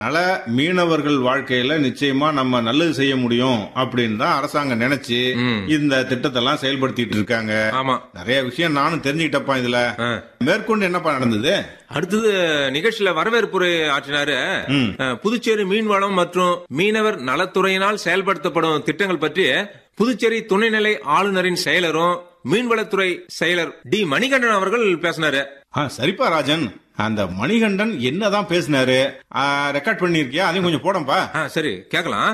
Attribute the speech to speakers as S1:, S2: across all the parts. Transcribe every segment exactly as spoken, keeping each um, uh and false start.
S1: அதனால மீனவர்கள் வாழ்க்கையில நிச்சயமா நம்ம நல்லது செய்ய முடியும் அப்படின்னு தான் அரசாங்கம் நினைச்சு இந்த திட்டத்தை எல்லாம் செயல்படுத்திட்டு இருக்காங்க.
S2: ஆமா,
S1: நிறைய விஷயம் நானும் தெரிஞ்சுக்கிட்டப்பா. இதுல மேற்கொண்டு என்னப்பா நடந்தது?
S2: அடுத்தது நிகழ்ச்சியில வரவேற்புரை ஆற்றினாரு. புதுச்சேரி மீன்வளம் மற்றும் மீனவர் நலத்துறையினால் செயல்படுத்தப்படும் திட்டங்கள் பற்றி புதுச்சேரி துணைநிலை ஆளுநரின் செயலரும் மீன்வளத்துறை செயலர் டி மணிகண்டன் அவர்கள் பேசினாரு.
S1: சரிப்பா ராஜன், அந்த மணிகண்டன் என்னதான் பேசினாரு ரெக்கார்ட் பண்ணிருக்கியா? அதையும் கொஞ்சம் போடப்பா.
S2: சரி, கேக்கலாம்.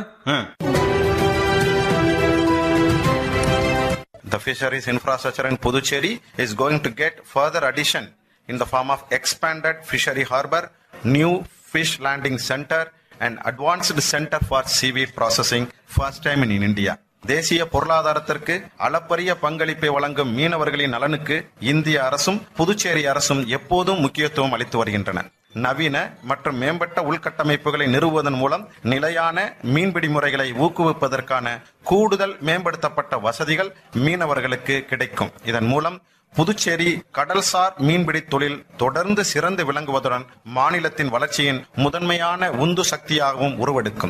S3: The fisheries infrastructure in Puducherry is going to get further addition in the form of expanded fishery harbor, new fish landing center and advanced center for seaweed processing, first time in India. தேசிய பொருளாதாரத்திற்கு அளப்பரிய பங்களிப்பை வழங்கும் மீனவர்களின் நலனுக்கு இந்திய அரசும் புதுச்சேரி அரசும் எப்போதும் முக்கியத்துவம் அளித்து வருகின்றன. நவீன மற்றும் மேம்பட்ட உள்கட்டமைப்புகளை நிறுவுவதன் மூலம் நிலையான மீன்பிடி முறைகளை ஊக்குவிப்பதற்கான கூடுதல் மேம்படுத்தப்பட்ட வசதிகள் மீனவர்களுக்கு கிடைக்கும். இதன் மூலம் புதுச்சேரி கடல்சார் மீன்பிடி தொழில் தொடர்ந்து சிறந்து விளங்குவதுடன் மாநிலத்தின் வளர்ச்சியின் முதன்மையான உந்து சக்தியாகவும் உருவெடுக்கும்.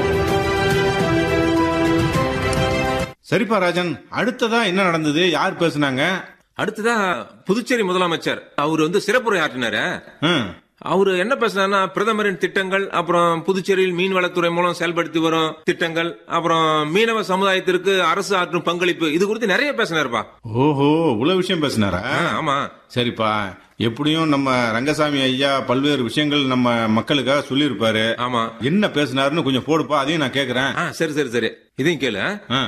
S1: சரிப்பா ராஜன், அடுத்ததா என்ன நடந்தது? யார் பேசுனாங்க?
S2: அடுத்ததா புதுச்சேரி முதலமைச்சர் அவர் வந்து சிறப்புரை ஆற்றினாரு. அவரு என்ன பேசினார்னா, பிரதமரின் திட்டங்கள், அப்புறம் புதுச்சேரியில் மீன்வளத்துறை மூலம் செயல்படுத்தி வரும் திட்டங்கள், அப்புறம் மீனவ சமுதாயத்திற்கு அரசு ஆற்றும் பங்களிப்பு, இது குறித்து நிறைய பேசினாருப்பா.
S1: ஓஹோ, இவ்வளவு விஷயம் பேசினாரா?
S2: ஆமா.
S1: சரிப்பா, எப்படியும் நம்ம ரங்கசாமி ஐயா பல்வேறு விஷயங்கள் நம்ம மக்களுக்காக சொல்லி இருப்பாரு.
S2: ஆமா,
S1: என்ன பேசினாருன்னு கொஞ்சம் போடுப்பா, அதையும் நான் கேக்குறேன்.
S2: சரி சரி சரி, இதையும் கேளு.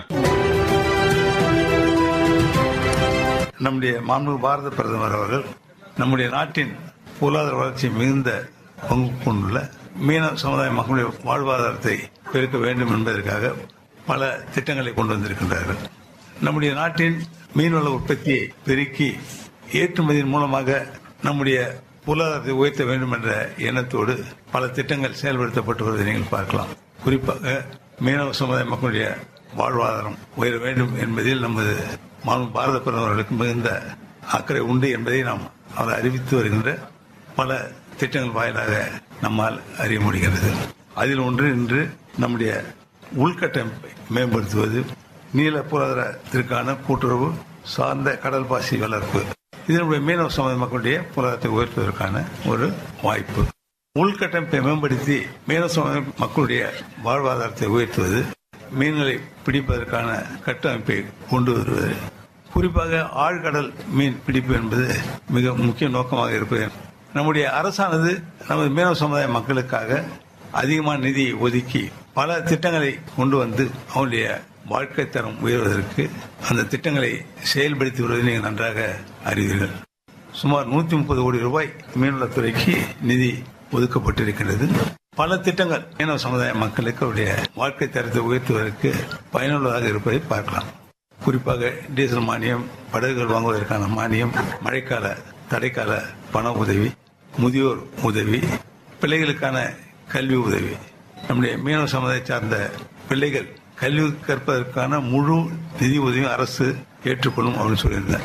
S4: நம்முடைய மாண்பு பாரத பிரதமர் அவர்கள் நம்முடைய நாட்டின் பொருளாதார வளர்ச்சி மிகுந்த பங்கு கொண்டுள்ள மீனவ சமுதாய மக்களுடைய வாழ்வாதாரத்தை பெருக்க வேண்டும் என்பதற்காக பல திட்டங்களை கொண்டு வந்திருக்கின்றார்கள். நம்முடைய நாட்டின் மீன்வள உற்பத்தியை பெருக்கி ஏற்றுமதியின் மூலமாக நம்முடைய பொருளாதாரத்தை உயர்த்த வேண்டும் என்ற எண்ணத்தோடு பல திட்டங்கள் செயல்படுத்தப்பட்டு வருவதை நீங்கள் பார்க்கலாம். குறிப்பாக மீனவ சமுதாய மக்களுடைய வாழ்வாதாரம் உயர வேண்டும் என்பதில் நமது மாண்பு பாரத பிரதமர்களுக்கு மிகுந்த அக்கறை உண்டு என்பதை நாம் அவர் அறிவித்து வருகின்ற பல திட்டங்கள் வாயிலாக நம்மால் அறிய முடிகிறது. அதில் ஒன்று இன்று நம்முடைய உள்கட்டமைப்பை மேம்படுத்துவது, நீல பொருளாதாரத்திற்கான கூட்டுறவு சார்ந்த கடல் பாசி வளர்ப்பு, இதனுடைய மீனவ சமுதாய மக்களுடைய பொருளாதாரத்தை உயர்த்துவதற்கான ஒரு வாய்ப்பு. உள்கட்டமைப்பை மேம்படுத்தி மீனவ சமுதாய மக்களுடைய வாழ்வாதாரத்தை உயர்த்துவது, மீன்களை பிடிப்பதற்கான கட்டமைப்பை கொண்டு வருவது, குறிப்பாக ஆழ்கடல் மீன் பிடிப்பு என்பது மிக முக்கிய நோக்கமாக இருப்பது. நம்முடைய அரசானது நமது மீனவ சமுதாய மக்களுக்காக அதிகமான நிதியை ஒதுக்கி பல திட்டங்களை கொண்டு வந்து அவருடைய வாழ்க்கை தரம் உயர்வதற்கு அந்த திட்டங்களை செயல்படுத்தி வருவதை நீங்கள் நன்றாக அறிவீர்கள். சுமார் நூத்தி முப்பது கோடி ரூபாய் மீன்வளத்துறைக்கு நிதி ஒதுக்கப்பட்டிருக்கிறது. பல திட்டங்கள் மீனவ சமுதாய மக்களுக்கு அவருடைய வாழ்க்கை தரத்தை உயர்த்துவதற்கு பயனுள்ளதாக இருப்பதை பார்க்கலாம். குறிப்பாக டீசல் மானியம், படகுகள் வாங்குவதற்கான மானியம், மழைக்கால தடைக்கால பண உதவி, முதியோர் உதவி, பிள்ளைகளுக்கான கல்வி உதவி. நம்முடைய மீனவ சமுதாய சார்ந்த பிள்ளைகள் கல்வி கற்பதற்கான முழு நிதி உதவியும் அரசு ஏற்றுக்கொள்ளும் அப்படின்னு சொல்லியிருந்தார்.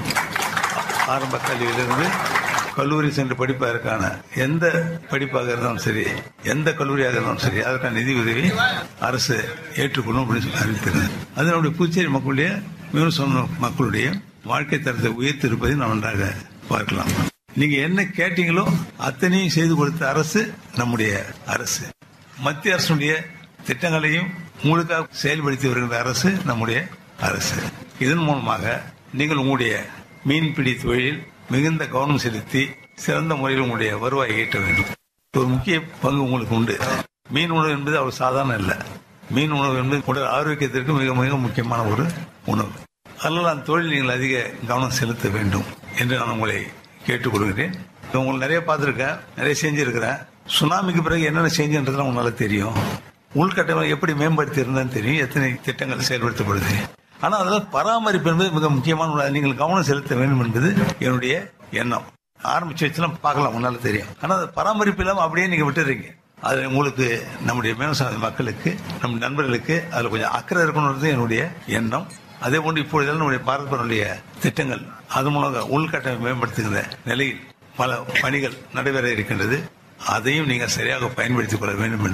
S4: ஆரம்ப கல்வியிலிருந்து கல்லூரி சென்று படிப்பதற்கான எந்த படிப்பாக இருந்தாலும் சரி, எந்த கல்லூரியாக இருந்தாலும் சரி, அதற்கான நிதி உதவி அரசு ஏற்றுக்கொள்ளும் அப்படின்னு சொல்லி அறிவித்திருந்தது. அது நம்முடைய புதுச்சேரி மக்களுடைய மீனவ மக்களுடைய வாழ்க்கை தரத்தை உயர்த்தி இருப்பதை நாம் நன்றாக பார்க்கலாம். நீங்க என்ன கேட்டீங்களோ அத்தனையும் செய்து கொடுத்த அரசு நம்முடைய அரசு. மத்திய அரசுடைய திட்டங்களையும் உங்களுக்காக செயல்படுத்தி வருகின்ற அரசு நம்முடைய அரசு. இதன் மூலமாக நீங்கள் உங்களுடைய மீன்பிடி தொழிலில் மிகுந்த கவனம் செலுத்தி சிறந்த முறையில் உங்களுடைய வருவாயை ஈட்ட வேண்டும். ஒரு முக்கிய பங்கு உங்களுக்கு உண்டு. மீன் உணவு என்பது அவ்வளவு சாதாரண இல்லை. மீன் உணவு என்பது உடல் ஆரோக்கியத்திற்கு மிக மிக முக்கியமான ஒரு உணவு. அதனால் அந்த தொழில் நீங்கள் அதிக கவனம் செலுத்த வேண்டும் என்று நான் உங்களை கேட்டுக் கொள்கிறேன். உங்களுக்கு நிறைய பார்த்துருக்கேன், நிறைய செஞ்சிருக்கிறேன். சுனாமிக்கு பிறகு என்னென்ன செஞ்சுன்றது உங்களால தெரியும். உள்கட்டமைப்பை எப்படி மேம்படுத்தி இருந்தான்னு தெரியும், எத்தனை திட்டங்கள் செயல்படுத்தப்படுது. ஆனால் அதெல்லாம் பராமரிப்பு என்பது மிக முக்கியமான, நீங்கள் கவனம் செலுத்த வேண்டும் என்பது என்னுடைய எண்ணம். ஆரம்பிச்சு வச்சுலாம் பார்க்கலாம், முன்னால தெரியும். ஆனால் அது பராமரிப்பு இல்லாமல் அப்படியே நீங்க விட்டுறீங்க. அது உங்களுக்கு நம்முடைய மீனவ மக்களுக்கு, நம் நண்பர்களுக்கு அதில் கொஞ்சம் அக்கறை இருக்கணும்ன்றது என்னுடைய எண்ணம். அதே போன்று இப்பொழுது நம்முடைய பாரதனுடைய திட்டங்கள் அது மூலம் உள்கட்டமைப்பை மேம்படுத்துகிற நிலையில் பல பணிகள் நடைபெற இருக்கின்றது. அதையும் நீங்கள் சரியாக பயன்படுத்திக் கொள்ள வேண்டும் என்று